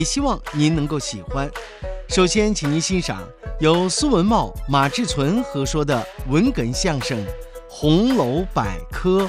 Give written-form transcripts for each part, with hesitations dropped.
也希望您能够喜欢。首先，请您欣赏由苏文茂、马志存合说的文哏相声《红楼百科》。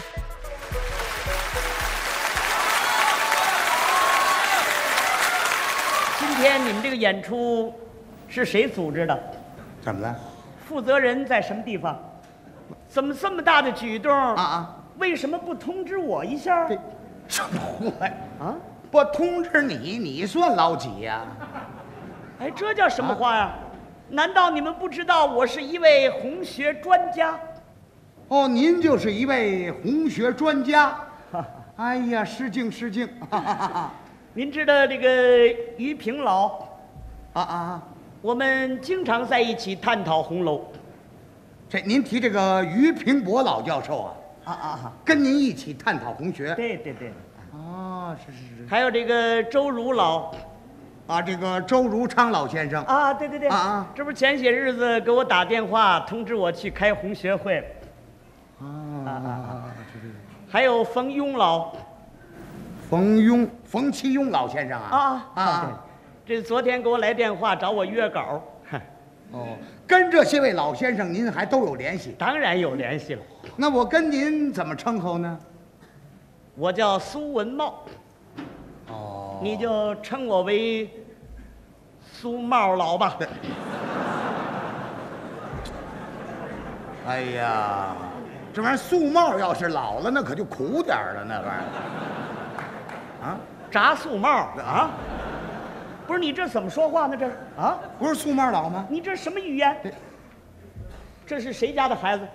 今天你们这个演出是谁组织的？ 怎么了？ 负责人在什么地方？怎么这么大的举动为什么不通知我一下？ 什么话啊？ 不通知你，你算老几呀？ 哎，这叫什么话呀？难道你们不知道我是一位红学专家？ 哦，您就是一位红学专家。哎呀，失敬失敬。 您知道这个于平老啊， 我们经常在一起探讨红楼。 这您提这个于平伯老教授跟您一起探讨红学。 对。 哦，是。 还有这个周儒老。 这个周如昌老先生对，这不是前些日子给我打电话通知我去开红学会了。还有冯庸老，冯其庸老先生这昨天给我来电话找我约稿。 跟这些位老先生您还都有联系？ 当然有联系了。 那我跟您怎么称呼呢？ 我叫苏文茂。你就称我为苏茂老吧。 哎呀，这玩意儿苏茂要是老了，那可就苦点了，那玩意儿。 炸素帽不是你这怎么说话呢？这是不是苏茂老吗？ 你这什么语言？这是谁家的孩子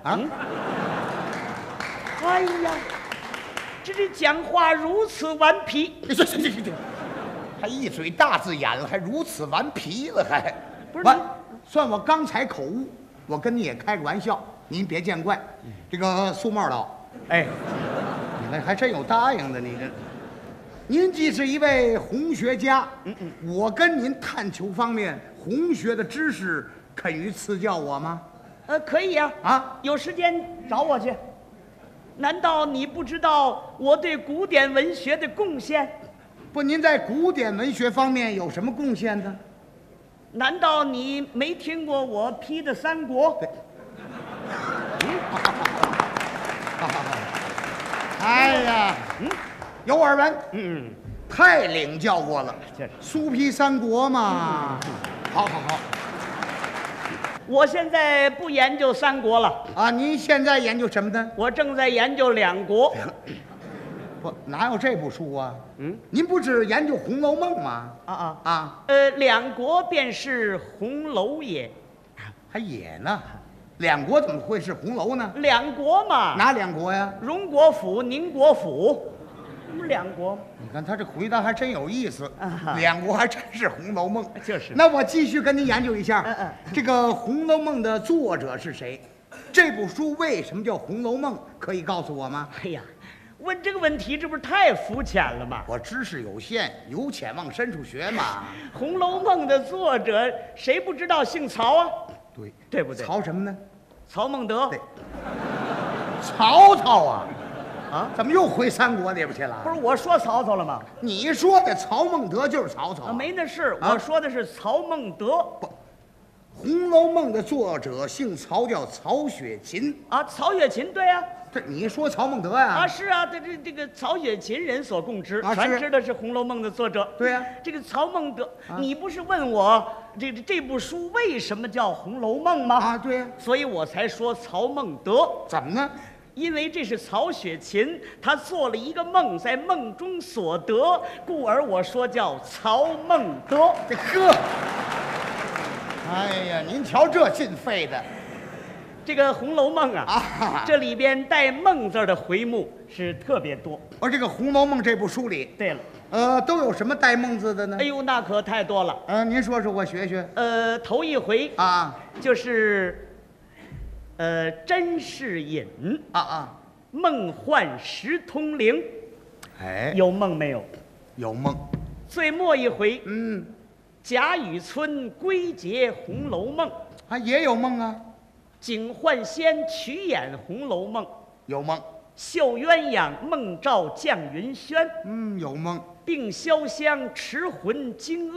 哎呀，这讲话如此顽皮。 这，还一嘴大字眼了，还如此顽皮了，还不是算我刚才口误，我跟你也开个玩笑，您别见怪。这个苏茂老，你那还真有答应的，你这。您既是一位红学家，我跟您探求方面红学的知识，肯于赐教我吗？ 可以呀。有时间找我去。难道你不知道我对古典文学的贡献？ 不，您在古典文学方面有什么贡献呢？ 难道你没听过我批的三国？ 哎呀，有耳闻，太领教过了。苏批三国嘛，好。 我现在不研究三国了您现在研究什么呢？ 我正在研究两国。 不，哪有这部书啊？您不是研究《红楼梦》吗？ 两国便是红楼也。 还也呢？两国怎么会是红楼呢？ 两国嘛。 哪两国呀？ 荣国府、宁国府，不是两国吗？ 你看他这回答还真有意思。两国还真是《红楼梦》。 就是。 那我继续跟您研究一下，这个《红楼梦》的作者是谁？这部书为什么叫《红楼梦》？可以告诉我吗？ 哎呀，问这个问题，这不是太肤浅了吗？ 我知识有限，由浅往深处学嘛。 《红楼梦》的作者谁不知道姓曹啊？对不对？ 曹什么呢？ 曹孟德。 对。曹操怎么又回三国里边去了？ 不是我说曹操了吗？ 你说的曹孟德就是曹操。 没那事，我说的是曹孟德。 不，《红楼梦》的作者姓曹，叫曹雪芹。 曹雪芹，对呀。 这你说曹孟德呀？ 是啊，这个曹雪芹人所共知， 全知道是《红楼梦》的作者。 对呀。 这个曹孟德，你不是问我这部书为什么叫《红楼梦》吗？ 对呀。 所以我才说曹孟德。 怎么呢？ 因为这是曹雪芹，他做了一个梦，在梦中所得，故而我说叫曹孟德。 哎呀，您瞧这劲费的。 这个《红楼梦》这里边带“梦”字的回目是特别多。 这个《红楼梦》这部书里， 对了， 都有什么带“梦”字的呢？ 哎呦，那可太多了。 您说说，我学学。 头一回就是甄士隐梦幻识通灵。有梦没有？ 有梦。 最末一回，贾雨村归结《红楼梦》， 也有梦啊。 警幻仙曲演《红楼梦》， 有梦。 绣鸳鸯梦照绛云轩。 有梦。 并潇湘持魂惊